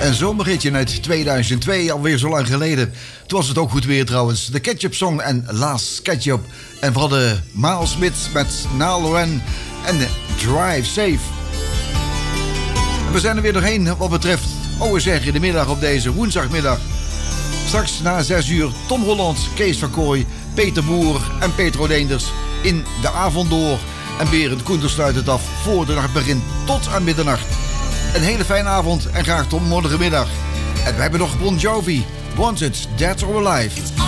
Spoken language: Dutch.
Een zomerhitje uit 2002, alweer zo lang geleden. Toen was het ook goed weer trouwens. De Ketchup Song en Last Ketchup. En we hadden Miles Smith met Nile Loren en Drive Safe. En we zijn er weer doorheen wat betreft OSR in de middag op deze woensdagmiddag. Straks na 6 uur Tom Holland, Kees van Kooij, Peter Boer en Petro Deenders in de avond door. En Berend Koender sluit het af voor de nacht begint tot aan middernacht. Een hele fijne avond en graag tot morgenmiddag. En we hebben nog Bon Jovi, Wanted, Dead or Alive.